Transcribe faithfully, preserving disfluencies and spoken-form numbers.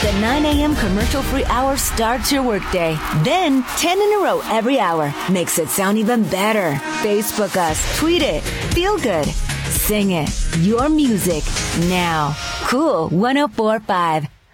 The nine a.m. commercial-free hour starts your workday. Then, ten in a row every hour makes it sound even better. Facebook us, tweet it, feel good, sing it. Your music now. Cool one oh four point five.